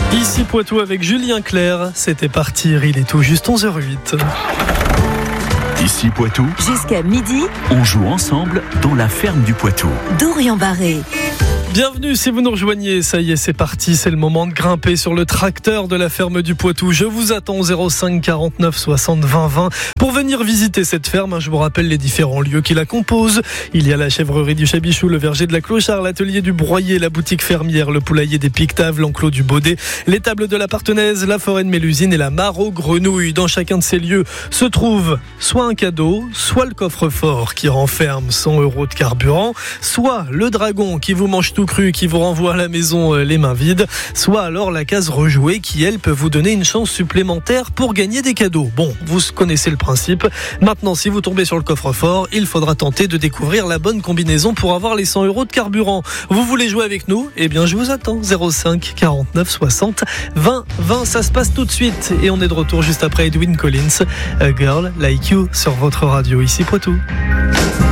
Ici Poitou avec Julien Clerc, c'était partir, il est tout juste 11h08. Ici Poitou, jusqu'à midi, on joue ensemble dans la ferme du Poitou. Dorian Barré. Bienvenue si vous nous rejoignez, ça y est c'est parti, c'est le moment de grimper sur le tracteur de la ferme du Poitou. Je vous attends au 05 49 60 20 20 pour venir visiter cette ferme. Je vous rappelle les différents lieux qui la composent. Il y a la chèvrerie du Chabichou, le verger de la Clochard, l'atelier du Broyer, la boutique fermière, le poulailler des Pictaves, l'enclos du Baudet, l'étable de la Partenaise, la forêt de Mélusine et la mare aux grenouilles. Dans chacun de ces lieux se trouve soit un cadeau, soit le coffre-fort qui renferme 100 € de carburant, soit le dragon qui vous mange tout cru, qui vous renvoie à la maison les mains vides, soit alors la case rejouée qui, elle, peut vous donner une chance supplémentaire pour gagner des cadeaux. Bon, vous connaissez le principe. Maintenant, si vous tombez sur le coffre-fort, il faudra tenter de découvrir la bonne combinaison pour avoir les 100 € de carburant. Vous voulez jouer avec nous ? Eh bien, je vous attends. 05 49 60 20 20, ça se passe tout de suite. Et on est de retour juste après Edwyn Collins, A Girl Like You, sur votre radio ici Poitou.